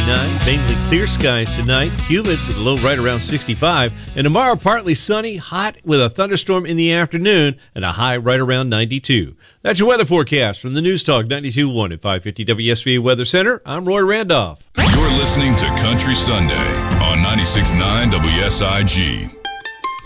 59. Mainly clear skies tonight. Humid with a low right around 65. And tomorrow, partly sunny, hot with a thunderstorm in the afternoon and a high right around 92. That's your weather forecast from the News Talk 92.1 at 550 WSVA Weather Center. I'm Roy Randolph. You're listening to Country Sunday on 96.9 WSIG.